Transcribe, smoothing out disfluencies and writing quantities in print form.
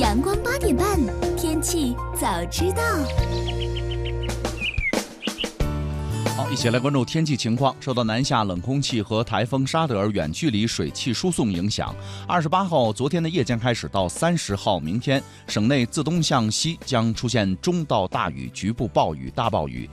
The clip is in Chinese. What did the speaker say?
阳光8点半，天气早知道。 好，一起来关注天气情况。受到南下冷空气和台风沙德尔远距离水汽输送影响，28号昨天的夜间开始到30号明天，省内自东向西将出现中到大雨、局部暴雨、大暴雨，